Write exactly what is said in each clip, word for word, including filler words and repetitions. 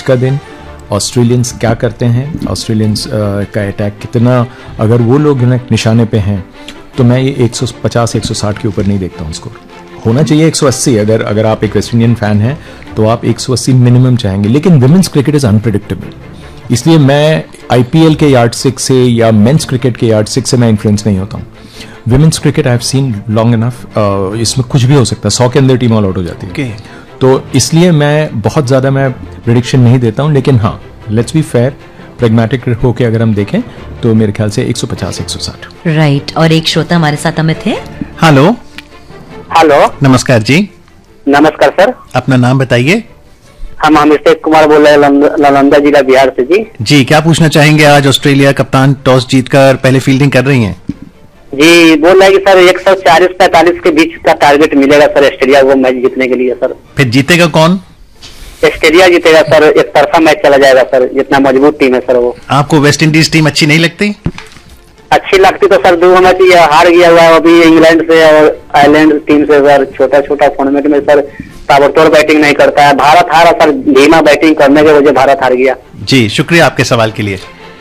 आज का दिन ऑस्ट्रेलियंस क्या करते हैं, ऑस्ट्रेलियंस का अटैक कितना, अगर वो लोग निशाने पे हैं तो मैं ये एक सौ पचास एक सौ साठ के ऊपर नहीं देखता हूँ स्कोर। होना चाहिए एक सौ अस्सी, अगर अगर आप एक वेस्ट इंडियन फैन हैं तो आप एक सौ अस्सी मिनिमम चाहेंगे, लेकिन विमेंस क्रिकेट इज अनप्रेडिक्टेबल, इसलिए मैं आईपीएल के यार्ड सिक से या मेंस क्रिकेट के यार्ड सिक से मैं इन्फ्लुएंस नहीं होता हूँ। Women's cricket I have seen long enough, इसमें कुछ भी हो सकता है, सौ के अंदर टीम ऑल आउट हो जाती है, okay. तो इसलिए मैं बहुत ज़्यादा मैं प्रेडिक्शन नहीं देता हूँ, लेकिन हाँ लेट्स बी फेयर, प्रैग्मेटिक होके अगर हम देखें तो मेरे ख्याल से एक सौ पचास एक सौ साठ। राइट, और एक श्रोता हमारे साथ अमित है। हेलो हेलो, नमस्कार जी। नमस्कार सर, अपना नाम बताइए। हम अभिषेक कुमार बोल रहे हैं, नालंदा जिला बिहार से जी। जी, क्या पूछना चाहेंगे? आज ऑस्ट्रेलिया कप्तान टॉस जीतकर पहले फील्डिंग कर रही हैं। जी, बोल रहे हैं कि सर एक सौ चालीस पैंतालीस के बीच का टारगेट मिलेगा सर ऑस्ट्रेलिया को मैच जीतने के लिए सर। फिर जीतेगा कौन? ऑस्ट्रेलिया जीतेगा सर, एक तरफा मैच चला जाएगा सर, जितना मजबूत टीम है सर वो। आपको वेस्ट इंडीज टीम अच्छी नहीं लगती? अच्छी लगती तो सर दो मैच हार गया हुआ है अभी इंग्लैंड से और आयरलैंड टीम से सर, छोटा छोटा टूर्नामेंट में सर ताबड़तोड़ बैटिंग नहीं करता है। भारत हारा सर, धीमा बैटिंग करने की वजह भारत हार गया। जी, शुक्रिया आपके सवाल के लिए।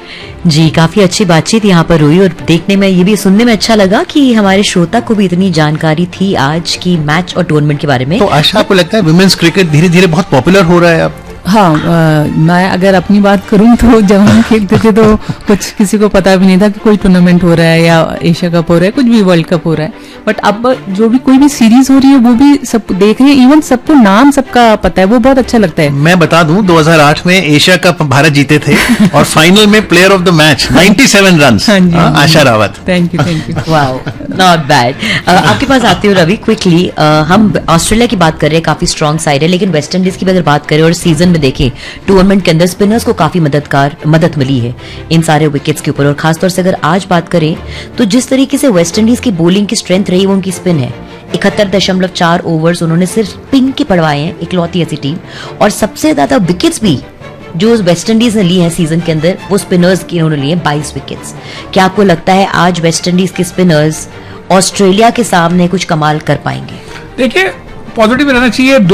जी, काफी अच्छी बातचीत यहाँ पर हुई और देखने में ये भी सुनने में अच्छा लगा कि हमारे श्रोता को भी इतनी जानकारी थी आज की मैच और टूर्नामेंट के बारे में। तो आशा, आपको लगता है वुमेन्स क्रिकेट धीरे धीरे बहुत पॉपुलर हो रहा है अब? हाँ, आ, मैं अगर अपनी बात करूं तो जब हम खेलते थे तो कुछ किसी को पता भी नहीं था कि कोई टूर्नामेंट हो रहा है या एशिया कप हो रहा है, कुछ भी वर्ल्ड कप हो रहा है। बट अब जो भी कोई भी सीरीज हो रही है वो भी सब देख रहे हैं, इवन सबको नाम सबका पता है, वो बहुत अच्छा लगता है। मैं बता दूं दो हज़ार आठ में एशिया कप भारत जीते थे और फाइनल में प्लेयर ऑफ द मैच सत्तानवे runs Asha Rawat. Thank you thank you. Wow, not bad. आपके पास आती हूँ रवि क्विकली, हम ऑस्ट्रेलिया की बात कर रहे हैं, काफी स्ट्रॉन्ग साइड है, लेकिन वेस्ट इंडीज की अगर बात करें और सीजन में देखें टूर्नामेंट के अंदर स्पिनर्स को काफी मददगार मदद मिली है इन सारे विकेट्स के ऊपर, और खासतौर से अगर आज बात करें तो जिस तरीके से वेस्ट इंडीज की बॉलिंग की स्ट्रेंथ रही वो उनकी स्पिन है। इकहत्तर दशमलव चार ओवर्स उन्होंने सिर्फ पिंक के पड़वाए हैं, इकलौती ऐसी टीम, और सबसे ज्यादा विकेट्स भी जो वेस्ट इंडीज ने ली है सीजन के अंदर वो स्पिनर्स की उन्होंने लिए बाईस विकेट्स। क्या आपको लगता है आज वेस्ट इंडीज के स्पिनर्स ऑस्ट्रेलिया के सामने कुछ कमाल कर पाएंगे? देखिए, पॉजिटिव रहना चाहिए, दो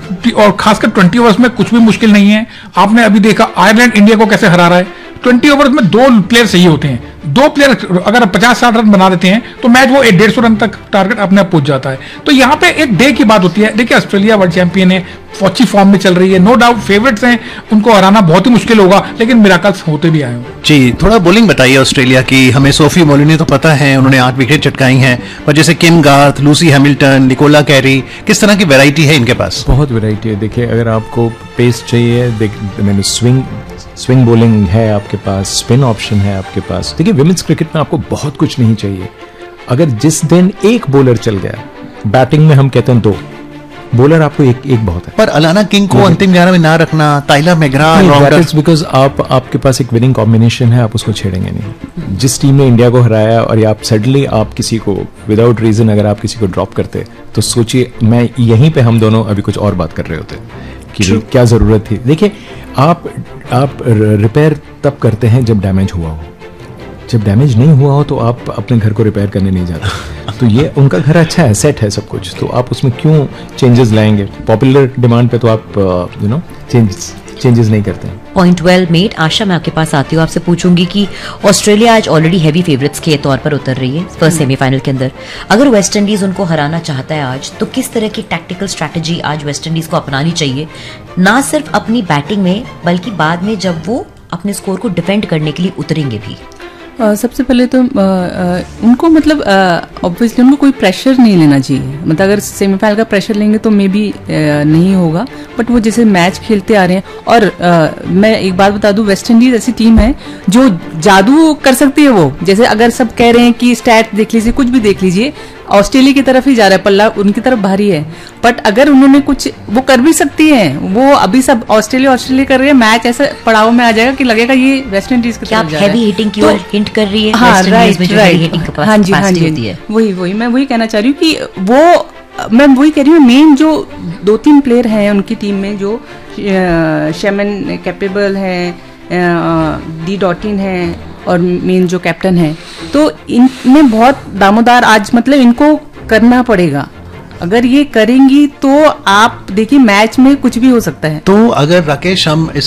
और खासकर ट्वेंटी ओवर्स में कुछ भी मुश्किल नहीं है। आपने अभी देखा आयरलैंड इंडिया को कैसे हरा रहा है, ट्वेंटी ओवर्स में दो प्लेयर चाहिए होते हैं, दो प्लेयर अगर पचास साठ रन बना देते हैं तो मैच वो एक डेढ़ सौ रन तक टारगेट अपने आप पहुंच जाता है। तो यहाँ पे एक डे की बात होती है। देखिए, ऑस्ट्रेलिया वर्ल्ड चैंपियन है, अच्छी फॉर्म में चल रही है, नो डाउट फेवरेट्स हैं, उनको हराना बहुत ही मुश्किल होगा, लेकिन मिराकल्स होते भी आए हो। जी, थोड़ा बॉलिंग बताइए ऑस्ट्रेलिया की। हमें सोफी मोलिनी तो पता है, उन्होंने आठ विकेट चटकाई हैं, पर जैसे Kim Garth, Lucy Hamilton, Nicola Carey, किस तरह की वैरायटी है इनके पास? बहुत वैरायटी है। देखिए, अगर आपको पेस चाहिए, मैंने स्विंग स्विंग बॉलिंग है आपके पास, स्पिन ऑप्शन है आपके पास। देखिए, विमेंस क्रिकेट में आपको बहुत कुछ नहीं चाहिए। अगर जिस दिन एक बॉलर चल गया, बैटिंग में हम कहते हैं दो बॉलर, आपको एक एक बहुत है। पर अलाना किंग को अंतिम ग्यारह में ना रखना, टाइलर मैकग्रा, बिकॉज आप आपके पास एक विनिंग कॉम्बिनेशन है, आप उसको छेड़ेंगे नहीं। जिस टीम ने इंडिया को हराया और आप सडनली आप किसी को विदाउट रीजन अगर आप किसी को ड्रॉप करते तो सोचिए, मैं यहीं पे हम दोनों अभी कुछ और बात कर रहे होते कि क्या जरूरत थी। देखिए, आप आप रिपेयर तब करते हैं जब डैमेज हुआ हो। जब डैमेज नहीं हुआ हो तो आप अपने घर को रिपेयर करने नहीं जाते। तो ये उनका घर अच्छा है, सेट है सब कुछ, तो आप उसमें क्यों चेंजेस लाएंगे? पॉपुलर डिमांड पे तो आप यू नो चेंजेस चेंजेस नहीं करते हैं। Point well made. आशा, मैं आपके पास आती हूँ, आपसे पूछूंगी कि ऑस्ट्रेलिया आज ऑलरेडी हैवी फेवरेट्स के तौर पर उतर रही है फर्स्ट सेमीफाइनल के अंदर। अगर वेस्ट इंडीज उनको हराना चाहता है आज, तो किस तरह की टैक्टिकल स्ट्रैटेजी आज वेस्ट इंडीज को अपनानी चाहिए, ना सिर्फ अपनी बैटिंग में बल्कि बाद में जब वो अपने स्कोर को डिफेंड करने के लिए उतरेंगे भी? Uh, सबसे पहले तो uh, uh, उनको मतलब ऑब्वियसली uh, उनको कोई प्रेशर नहीं लेना चाहिए। मतलब अगर सेमीफाइनल का प्रेशर लेंगे तो मे बी uh, नहीं होगा, बट वो जैसे मैच खेलते आ रहे हैं। और uh, मैं एक बात बता दूं, वेस्ट इंडीज ऐसी टीम है जो जादू कर सकती है। वो जैसे अगर सब कह रहे हैं कि स्टैट देख लीजिए, कुछ भी देख लीजिए, ऑस्ट्रेलिया की तरफ ही जा रहा है पल्ला, उनकी तरफ भारी है। बट अगर उन्होंने कुछ, वो कर भी सकती है। वो अभी सब ऑस्ट्रेलिया ऑस्ट्रेलिया कर रहे हैं, मैच ऐसे पड़ाव में आ जाएगा कि लगेगा ये वेस्ट इंडीज की तरफ जा रहा है। हैवी हिटिंग की ओर हिंट कर रही है। हाँ, राइट राइट। हाँ जी, हाँ जी, वही वही मैं वही कहना चाह रही हूँ कि वो मैं वही कह रही हूँ, मेन जो दो तीन प्लेयर हैं उनकी टीम में, जो शेमन कैपेबल है, डी डॉटिन है और मेन जो कैप्टन है, तो इनमें बहुत दामोदार आज मतलब इनको करना पड़ेगा। अगर ये करेंगी तो आप देखिए मैच में कुछ भी हो सकता है। तो अगर राकेश हम